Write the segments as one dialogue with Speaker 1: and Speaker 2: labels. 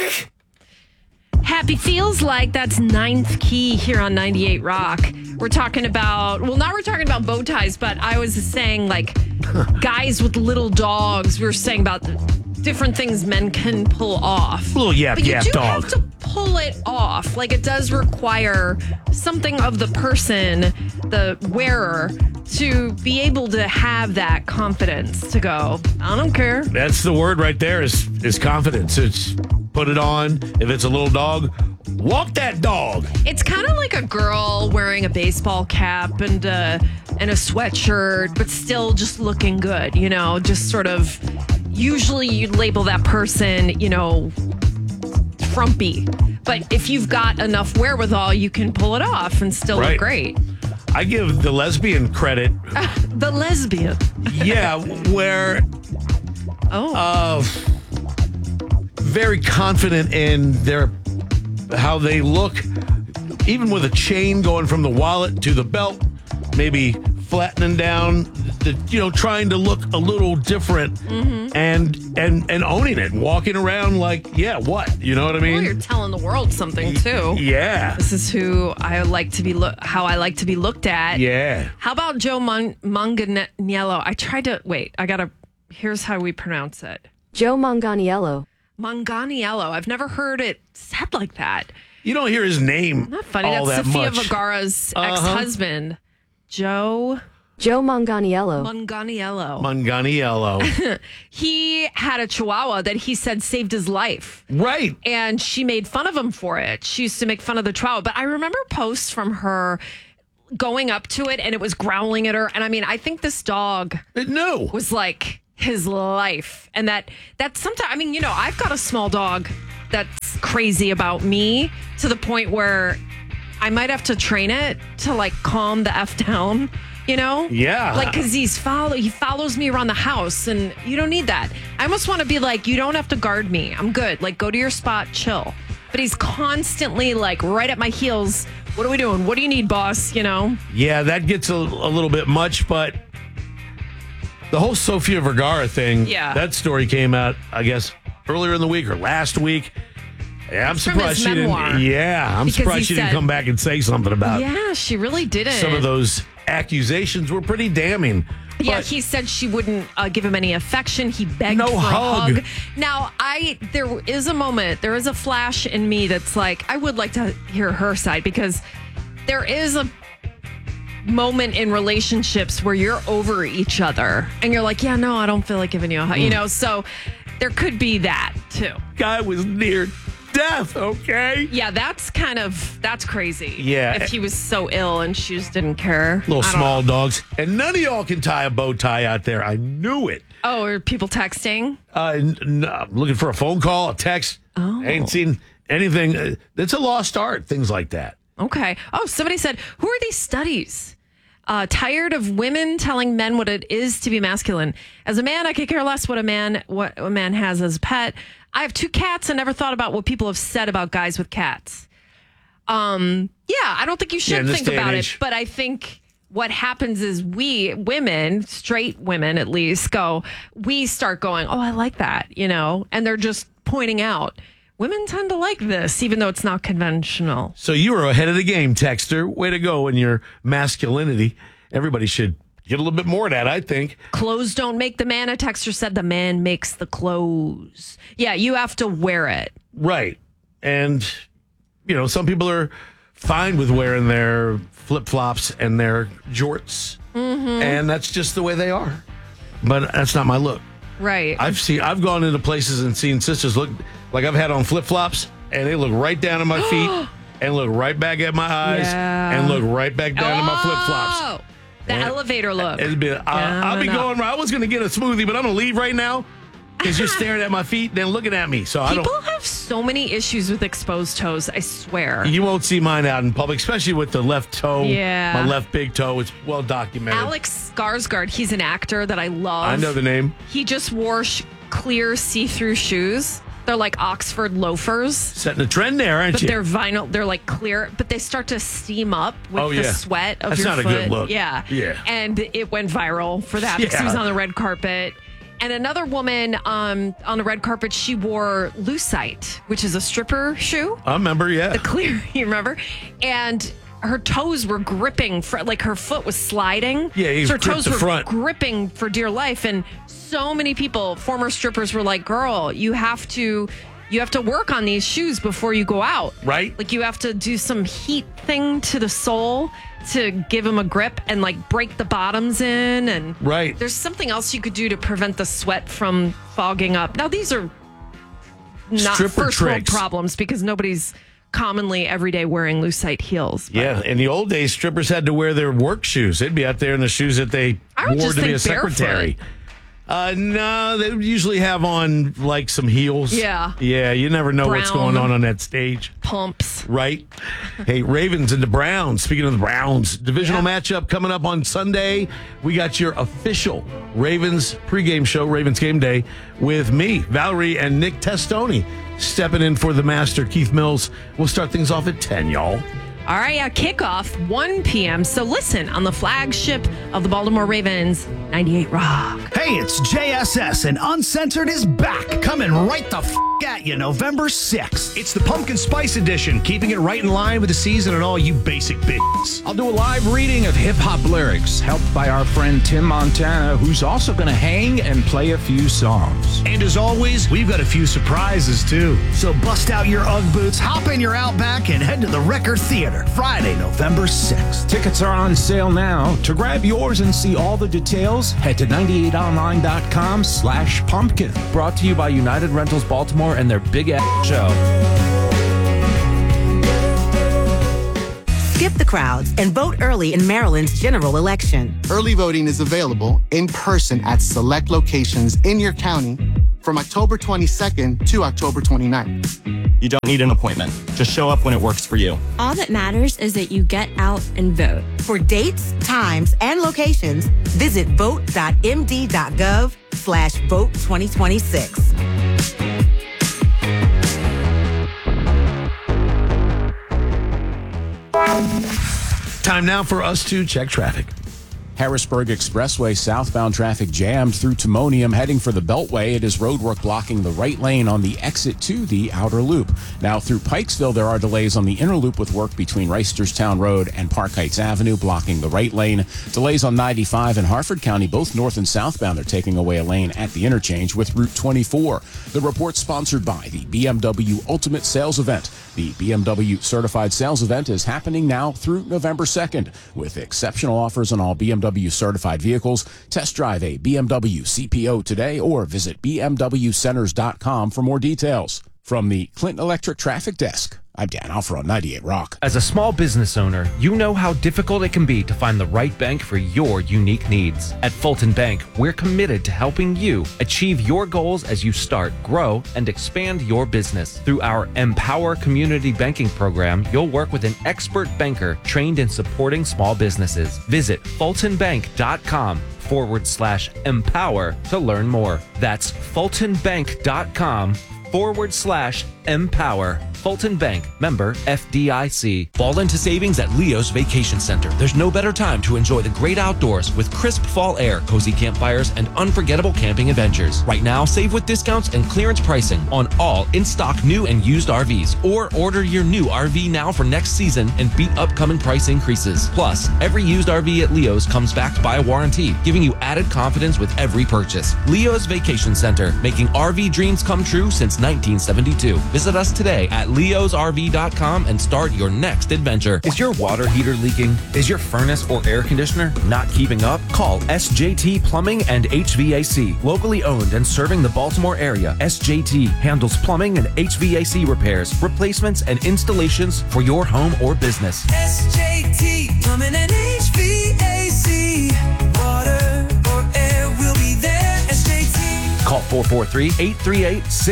Speaker 1: Happy feels like that's Ninth Key here on 98 Rock. We're talking about, now we're talking about bow ties, but I was saying like guys with little dogs. We were saying about different things men can pull off.
Speaker 2: Little yap
Speaker 1: but you do
Speaker 2: dog.
Speaker 1: have to pull it off. Like it does require something of the person, the wearer, to be able to have that confidence to go, I don't care.
Speaker 2: That's the word right there is confidence. It's put it on. If it's a little dog, walk that dog.
Speaker 1: It's kind of like a girl wearing a baseball cap and a sweatshirt, but still just looking good, just sort of, usually you'd label that person, frumpy. But if you've got enough wherewithal, you can pull it off and still look great.
Speaker 2: I give the lesbian credit.
Speaker 1: The lesbian.
Speaker 2: Yeah, where very confident in how they look, even with a chain going from the wallet to the belt, maybe flattening down, trying to look a little different, and owning it, walking around like, what? You know what I mean?
Speaker 1: Well, you're telling the world something too.
Speaker 2: Yeah.
Speaker 1: This is who I like to be. How I like to be looked at.
Speaker 2: Yeah.
Speaker 1: How about Joe Manganiello? I tried to wait. Here's how we pronounce it.
Speaker 3: Joe Manganiello.
Speaker 1: Manganiello. I've never heard it said like that.
Speaker 2: You don't hear his name.
Speaker 1: Not funny.
Speaker 2: All
Speaker 1: That's
Speaker 2: that
Speaker 1: Sofia
Speaker 2: much.
Speaker 1: Vergara's ex-husband, Joe
Speaker 3: Manganiello.
Speaker 2: Manganiello.
Speaker 1: He had a Chihuahua that he said saved his life.
Speaker 2: Right.
Speaker 1: And she made fun of him for it. She used to make fun of the Chihuahua. But I remember posts from her going up to it and it was growling at her. And I think this dog was like his life. And that's sometimes, I've got a small dog that's crazy about me to the point where I might have to train it to like calm the F down,
Speaker 2: Yeah.
Speaker 1: Like, because he follows me around the house and you don't need that. I almost want to be like, you don't have to guard me. I'm good. Like, go to your spot, chill. But he's constantly like right at my heels. What are we doing? What do you need, boss?
Speaker 2: Yeah, that gets a little bit much, but the whole Sofia Vergara thing, that story came out, I guess, earlier in the week or last week. Yeah, I'm surprised she didn't. Yeah, I'm surprised she didn't come back and say something about it.
Speaker 1: Yeah, she really didn't.
Speaker 2: Some of those accusations were pretty damning.
Speaker 1: Yeah, he said she wouldn't give him any affection. He begged for
Speaker 2: hug.
Speaker 1: a hug. Now, there is a moment, there is a flash in me that's like, I would like to hear her side because there is a moment in relationships where you're over each other and you're like, yeah, no, I don't feel like giving you a hug. So there could be that too.
Speaker 2: Guy was near death, okay?
Speaker 1: Yeah, that's crazy.
Speaker 2: Yeah.
Speaker 1: If he was so ill and she just didn't care.
Speaker 2: Little small dogs. And none of y'all can tie a bow tie out there. I knew it.
Speaker 1: Oh, are people texting?
Speaker 2: Looking for a phone call, a text.
Speaker 1: Oh.
Speaker 2: Ain't seen anything. It's a lost art, things like that.
Speaker 1: Okay. Oh, somebody said, who are these studies? Tired of women telling men what it is to be masculine. As a man, I could care less what a man has as a pet. I have 2 cats and never thought about what people have said about guys with cats. I don't think you should think about it, but I think what happens is we women, straight women at least, we start going, oh, I like that, and they're just pointing out. Women tend to like this, even though it's not conventional.
Speaker 2: So you were ahead of the game, Texter. Way to go in your masculinity. Everybody should get a little bit more of that, I think.
Speaker 1: Clothes don't make the man. A texter said the man makes the clothes. Yeah, you have to wear it.
Speaker 2: Right. And, some people are fine with wearing their flip-flops and their jorts. Mm-hmm. And that's just the way they are. But that's not my look.
Speaker 1: Right.
Speaker 2: I've gone into places and seen sisters look like I've had on flip-flops, and they look right down at my feet and look right back at my eyes and look right back down at my flip-flops.
Speaker 1: The elevator look.
Speaker 2: I'll be going. I was going to get a smoothie, but I'm going to leave right now because you're staring at my feet, then looking at me. So
Speaker 1: People have so many issues with exposed toes, I swear.
Speaker 2: You won't see mine out in public, especially with the left toe.
Speaker 1: Yeah.
Speaker 2: My left big toe. It's well documented.
Speaker 1: Alex Skarsgård, he's an actor that I love.
Speaker 2: I know the name.
Speaker 1: He just wore clear see-through shoes. They're like Oxford loafers.
Speaker 2: Setting a trend there, aren't you?
Speaker 1: But they're vinyl. They're like clear, but they start to steam up with the sweat of
Speaker 2: That's
Speaker 1: your
Speaker 2: foot.
Speaker 1: That's
Speaker 2: not a good look.
Speaker 1: Yeah.
Speaker 2: Yeah.
Speaker 1: And it went viral for that because he was on the red carpet. And another woman on the red carpet, she wore Lucite, which is a stripper shoe.
Speaker 2: I remember, yeah.
Speaker 1: The clear, you remember? And her toes were gripping, like her foot was sliding.
Speaker 2: Yeah,
Speaker 1: so her toes
Speaker 2: the
Speaker 1: were
Speaker 2: front.
Speaker 1: gripping for dear life. And so many people, former strippers, were like, girl, you have to work on these shoes before you go out.
Speaker 2: Right.
Speaker 1: Like you have to do some heat thing to the sole to give them a grip and like break the bottoms in. And
Speaker 2: right.
Speaker 1: There's something else you could do to prevent the sweat from fogging up. Now, these are not
Speaker 2: Stripper
Speaker 1: first world
Speaker 2: tricks.
Speaker 1: problems because nobody's commonly every day wearing Lucite heels. But
Speaker 2: Yeah, in the old days, strippers had to wear their work shoes. They'd be out there in the shoes that they
Speaker 1: I would
Speaker 2: wore
Speaker 1: just
Speaker 2: to be a
Speaker 1: think barefoot.
Speaker 2: secretary. No, they would usually have on like some heels.
Speaker 1: Yeah.
Speaker 2: Yeah, you never know what's
Speaker 1: Brown.
Speaker 2: going on that stage.
Speaker 1: Pumps.
Speaker 2: Right? Hey, Ravens and the Browns. Speaking of the Browns, divisional matchup coming up on Sunday. We got your official Ravens pregame show, Ravens Game Day, with me, Valerie, and Nick Testoni stepping in for the master, Keith Mills. We'll start things off at 10, y'all.
Speaker 1: All right, kickoff 1 p.m. So listen on the flagship of the Baltimore Ravens, 98 Rock.
Speaker 4: Hey, it's JSS, and Uncensored is back, coming right the at you November 6th. It's the Pumpkin Spice Edition, keeping it right in line with the season and all you basic bitches.
Speaker 5: I'll do a live reading of hip-hop lyrics, helped by our friend Tim Montana, who's also going to hang and play a few songs.
Speaker 4: And as always, we've got a few surprises, too. So bust out your Ugg boots, hop in your Outback, and head to the Record Theater, Friday, November 6th.
Speaker 5: Tickets are on sale now. To grab yours and see all the details, head to 98online.com/pumpkin. Brought to you by United Rentals Baltimore and their big ass show.
Speaker 6: Skip the crowds and vote early in Maryland's general election.
Speaker 7: Early voting is available in person at select locations in your county from October 22nd to October 29th.
Speaker 8: You don't need an appointment. Just show up when it works for you.
Speaker 9: All that matters is that you get out and vote.
Speaker 6: For dates, times, and locations, visit vote.md.gov/vote 2026.
Speaker 2: Time now for us to check traffic.
Speaker 10: Harrisburg Expressway southbound traffic jammed through Timonium heading for the Beltway. It is roadwork blocking the right lane on the exit to the outer loop. Now through Pikesville, there are delays on the inner loop with work between Reisterstown Road and Park Heights Avenue blocking the right lane. Delays on 95 in Harford County, both north and southbound, are taking away a lane at the interchange with Route 24. The report sponsored by the BMW Ultimate Sales Event. The BMW Certified Sales Event is happening now through November 2nd with exceptional offers on all BMW certified vehicles. Test drive a BMW CPO today or visit bmwcenters.com for more details. From the Clinton Electric Traffic Desk, I'm Dan Alfred on 98 Rock.
Speaker 11: As a small business owner, you know how difficult it can be to find the right bank for your unique needs. At Fulton Bank, we're committed to helping you achieve your goals as you start, grow, and expand your business. Through our Empower Community Banking program, you'll work with an expert banker trained in supporting small businesses. Visit fultonbank.com/empower to learn more. That's fultonbank.com/empower. Fulton Bank, member FDIC.
Speaker 12: Fall into savings at Leo's Vacation Center. There's no better time to enjoy the great outdoors with crisp fall air, cozy campfires, and unforgettable camping adventures. Right now, save with discounts and clearance pricing on all in-stock new and used RVs. Or order your new RV now for next season and beat upcoming price increases. Plus, every used RV at Leo's comes backed by a warranty, giving you added confidence with every purchase. Leo's Vacation Center, making RV dreams come true since 1972. Visit us today at leosrv.com and start your next adventure.
Speaker 11: Is your water heater leaking? Is your furnace or air conditioner not keeping up? Call SJT Plumbing and HVAC. Locally owned and serving the Baltimore area, SJT handles plumbing and HVAC repairs, replacements, and installations for your home or business.
Speaker 13: SJT Plumbing and HVAC. Water or air will be there. SJT.
Speaker 11: Call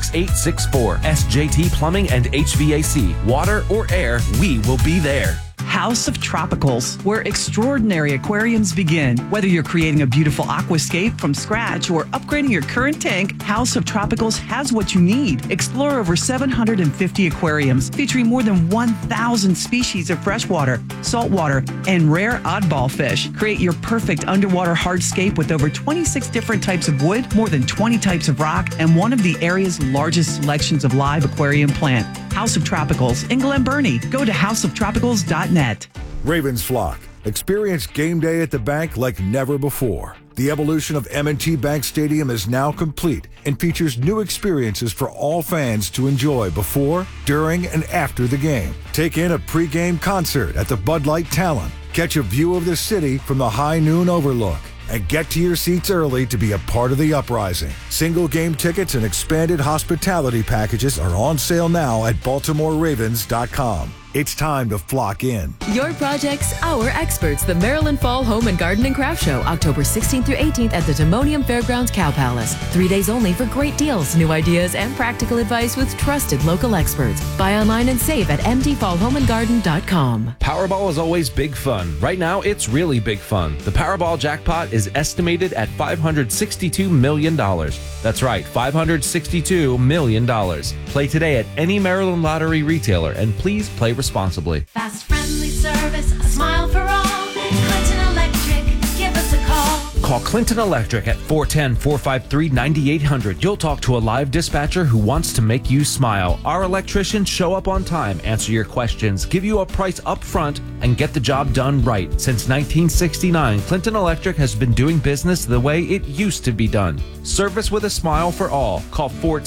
Speaker 11: 443-838-6864. SJT Plumbing and HVAC. Water or air, we will be there.
Speaker 14: House of Tropicals, where extraordinary aquariums begin. Whether you're creating a beautiful aquascape from scratch or upgrading your current tank, House of Tropicals has what you need. Explore over 750 aquariums featuring more than 1,000 species of freshwater, saltwater, and rare oddball fish. Create your perfect underwater hardscape with over 26 different types of wood, more than 20 types of rock, and one of the area's largest selections of live aquarium plant. House of Tropicals in Glen Burnie. Go to houseoftropicals.net.
Speaker 15: Ravens flock. Experience game day at the bank like never before. The evolution of M&T Bank Stadium is now complete and features new experiences for all fans to enjoy before, during, and after the game. Take in a pregame concert at the Bud Light Talon. Catch a view of the city from the high noon overlook. And get to your seats early to be a part of the uprising. Single game tickets and expanded hospitality packages are on sale now at BaltimoreRavens.com. It's time to flock in.
Speaker 16: Your projects, our experts. The Maryland Fall Home and Garden and Craft Show, October 16th through 18th at the Timonium Fairgrounds Cow Palace. 3 days only for great deals, new ideas, and practical advice with trusted local experts. Buy online and save at mdfallhomeandgarden.com.
Speaker 11: Powerball is always big fun. Right now, it's really big fun. The Powerball jackpot is estimated at $562 million. That's right, $562 million. Play today at any Maryland Lottery retailer, and please play responsibly.
Speaker 13: Fast, friendly service, a smile for all. Clinton Electric, give us a call.
Speaker 11: Call Clinton Electric at 410-453-9800. You'll talk to a live dispatcher who wants to make you smile. Our electricians show up on time, answer your questions, give you a price up front, and get the job done right. Since 1969, Clinton Electric has been doing business the way it used to be done. Service with a smile for all. Call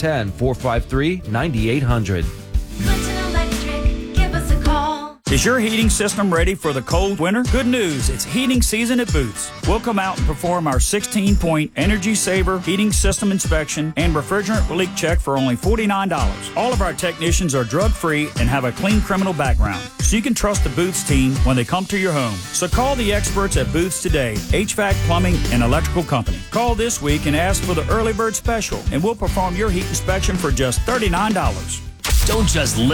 Speaker 11: 410-453-9800.
Speaker 13: Clinton Electric, give us a call.
Speaker 17: Is your heating system ready for the cold winter? Good news, it's heating season at Boots. We'll come out and perform our 16-point Energy Saver heating system inspection and refrigerant leak check for only $49. All of our technicians are drug-free and have a clean criminal background, so you can trust the Boots team when they come to your home. So call the experts at Boots today, HVAC, Plumbing, and Electrical Company. Call this week and ask for the early bird special, and we'll perform your heat inspection for just $39.
Speaker 4: Don't just